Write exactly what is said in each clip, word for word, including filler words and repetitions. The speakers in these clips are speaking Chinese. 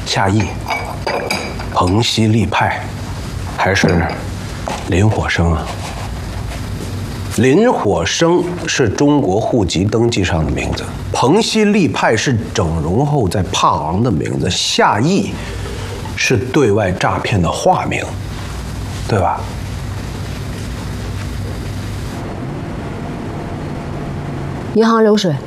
夏邑、彭熙立派，还是林火生啊？林火生是中国户籍登记上的名字，彭熙立派是整容后在帕昂的名字，夏邑是对外诈骗的化名，对吧？ 银行流水。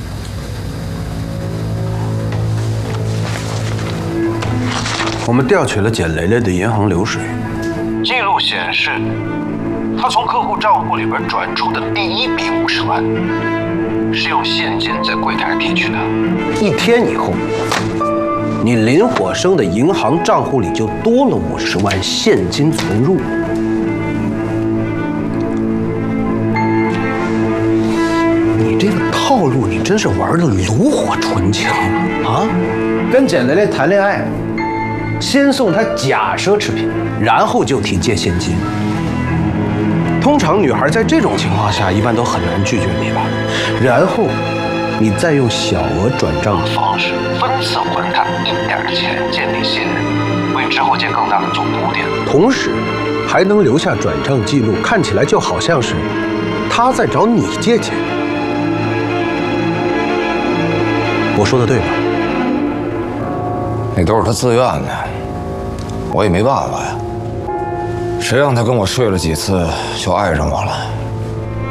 我们调取了简雷雷的银行流水， 记录显示，他从客户账户里边转出的第一笔五十万，是用现金在柜台提取的。 一天以后，你林火生的银行账户里就多了五十万现金存入。你这个套路，你真是玩的炉火纯青啊！跟简雷雷谈恋爱。先送她假奢侈品，然后就提借现金。通常女孩在这种情况下，一般都很难拒绝你吧？然后，你再用小额转账的方式分次还她一点钱建立信任，为之后建更大的做铺垫。 同时，还能留下转账记录，看起来就好像是她在找你借钱。我说的对吧？ 那都是他自愿的，我也没办法呀。谁让他跟我睡了几次就爱上我了？